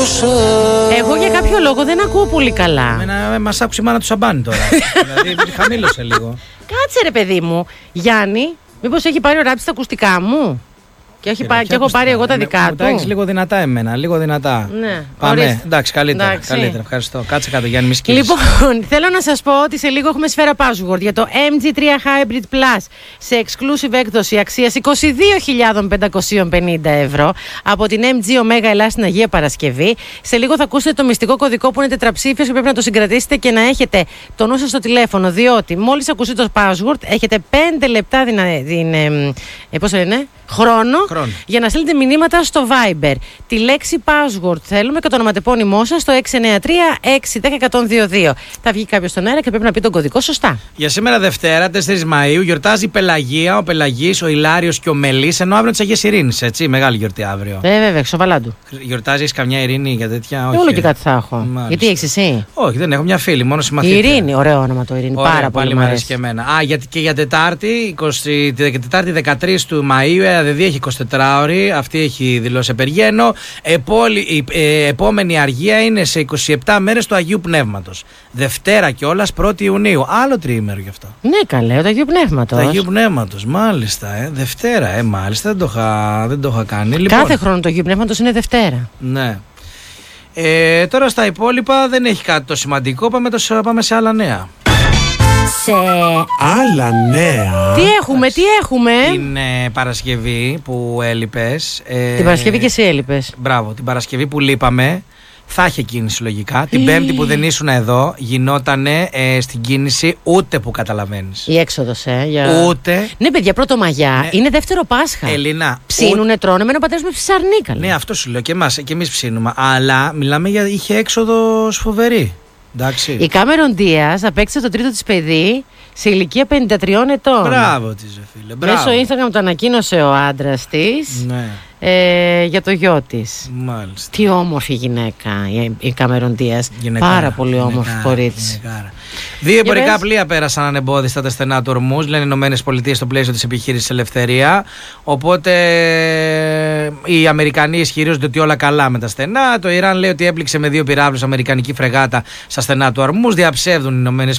Εγώ για κάποιο λόγο δεν ακούω πολύ καλά. Μας άκουσε η μάνα του Σαμπάνη τώρα. Δηλαδή χαμήλωσε λίγο. Κάτσε ρε παιδί μου. Γιάννη, μήπως έχει πάρει ο Ράπτης τα ακουστικά μου? Και έχω πάρει εγώ τα δικά του. Τα έχεις λίγο δυνατά εμένα, λίγο δυνατά. Ναι. Πάμε. Εντάξει, καλύτερα. Ευχαριστώ. Κάτσε κάτω, Γιάννη, μη σκύλεις. Λοιπόν, θέλω να σας πω ότι σε λίγο έχουμε σφαίρα password για το MG3 Hybrid Plus σε exclusive έκδοση αξίας 22.550 ευρώ από την MG Omega Ελλάς στην Αγία Παρασκευή. Σε λίγο θα ακούσετε το μυστικό κωδικό που είναι τετραψήφιος και πρέπει να το συγκρατήσετε και να έχετε το νου σας στο τηλέφωνο, διότι μόλις ακούσετε το password έχετε 5 λεπτά χρόνο για να στείλετε μηνύματα στο Viber. Τη λέξη password θέλουμε και το ονοματεπώνυμό σας στο 693-610-122. Θα βγει κάποιος στον αέρα και πρέπει να πει τον κωδικό σωστά. Για σήμερα Δευτέρα, 4 Μαΐου, γιορτάζει η Πελαγία, ο Πελαγής, ο Ηλάριος και ο Μελής, ενώ αύριο της Αγίας Ειρήνης, έτσι. Μεγάλη γιορτή αύριο. Βέβαια, ξοβαλάντου. Γιορτάζεις καμιά Ειρήνη για τέτοια? Όχι. Όλο και κάτι θα έχω. Μάλιστα. Γιατί έχεις εσύ? Όχι, δεν έχω, μια φίλη, μόνο συμμαθήτρια. Ειρήνη, ωραίο όνομα το Ειρήνη. Ωραία, πάρα πολύ μου αρέσει και εμένα. Και για Τετάρτη, Τετάρτη 13 του Μαΐου, δηλαδή έχει 24 ώρες, αυτή έχει δηλώσει απεργία. Η επόμενη αργία είναι σε 27 μέρες του Αγίου Πνεύματος. Δευτέρα κιόλας 1η Ιουνίου. Άλλο τριήμερο γι' αυτό. Ναι, καλέ, το Αγίου Πνεύματος. Το Αγίου Πνεύματος, μάλιστα. Δευτέρα, μάλιστα, δεν το είχα κάνει. Λοιπόν, κάθε χρόνο το Αγίου Πνεύματος είναι Δευτέρα. Ναι. Τώρα στα υπόλοιπα δεν έχει κάτι το σημαντικό. Πάμε σε άλλα νέα. Σε άλλα νέα. Τι έχουμε? Την Παρασκευή που έλειπες. Την Παρασκευή και εσύ έλειπες. Μπράβο, την Παρασκευή που λείπαμε. Θα είχε κίνηση λογικά. Την Πέμπτη που δεν ήσουν εδώ, γινότανε στην κίνηση ούτε που καταλαβαίνεις. Η έξοδος, Ούτε. Ναι, παιδιά, πρώτο Μαγιά. Είναι δεύτερο Πάσχα. Ελίνα. Ψίνουνε, τρώνε. Εμένα ο πατέρας μου ψαρνεί καλά. Ναι, αυτό σου λέω και εμείς ψήνουμε. Αλλά μιλάμε για. Είχε έξοδο φοβερή. Εντάξει. Η Κάμερον Ντίας απέκτησε το τρίτο της παιδί σε ηλικία 53 ετών. Μπράβο της, φίλε. Μέσω Instagram το ανακοίνωσε ο άντρας της. Ναι. Για το γιο της. Μάλιστα. Τι όμορφη γυναίκα η Κάμερον Ντίας. Πάρα πολύ όμορφη κορίτσι. Δύο εμπορικά πλοία πέρασαν ανεμπόδιστα τα στενά του Ορμούζ, λένε οι ΗΠΑ στο πλαίσιο της επιχείρησης Ελευθερία. Οπότε οι Αμερικανοί ισχυρίζονται ότι όλα καλά με τα στενά. Το Ιράν λέει ότι έπληξε με 2 πυράβλους αμερικανική φρεγάτα στα στενά του Ορμούζ. Διαψεύδουν οι ΗΠΑ